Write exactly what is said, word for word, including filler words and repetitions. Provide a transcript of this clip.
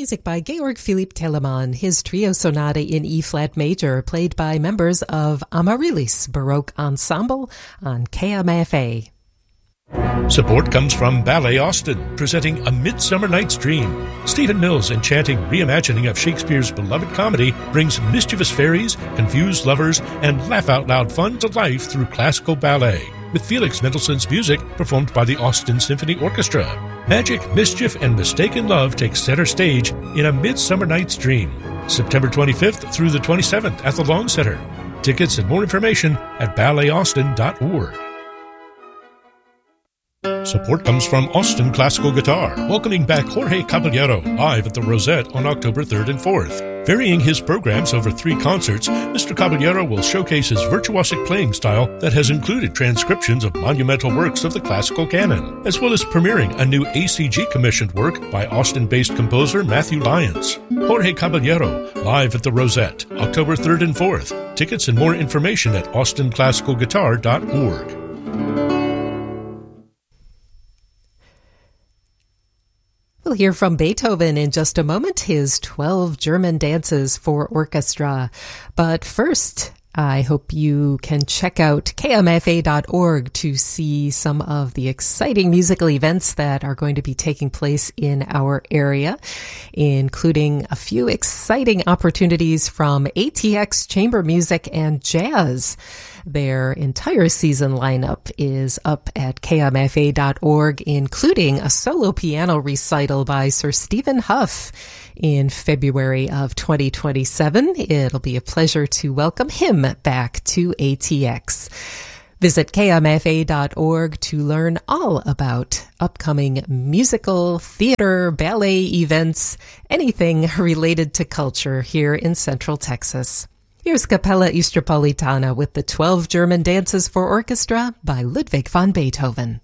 Music by Georg Philipp Telemann, his trio sonata in E-flat major, played by members of Amaryllis Baroque Ensemble on K M F A. Support comes from Ballet Austin, presenting A Midsummer Night's Dream. Stephen Mills' enchanting reimagining of Shakespeare's beloved comedy brings mischievous fairies, confused lovers, and laugh-out-loud fun to life through classical ballet, with Felix Mendelssohn's music performed by the Austin Symphony Orchestra. Magic, mischief, and mistaken love take center stage in A Midsummer Night's Dream, September twenty-fifth through the twenty-seventh at the Long Center. Tickets and more information at ballet austin dot org. Support comes from Austin Classical Guitar, welcoming back Jorge Caballero live at the Rosette on October third and fourth. Varying his programs over three concerts, Mister Caballero will showcase his virtuosic playing style that has included transcriptions of monumental works of the classical canon, as well as premiering a new A C G-commissioned work by Austin-based composer Matthew Lyons. Jorge Caballero, live at the Rosette, October third and fourth. Tickets and more information at austin classical guitar dot org. We'll hear from Beethoven in just a moment, his twelve German dances for orchestra. But first, I hope you can check out K M F A dot org to see some of the exciting musical events that are going to be taking place in our area, including a few exciting opportunities from A T X Chamber Music and Jazz. Their entire season lineup is up at K M F A dot org, including a solo piano recital by Sir Stephen Huff in February of twenty twenty-seven. It'll be a pleasure to welcome him back to A T X. Visit K M F A dot org to learn all about upcoming musical, theater, ballet events, anything related to culture here in Central Texas. Here's Capella Istropolitana with the twelve German Dances for Orchestra by Ludwig van Beethoven.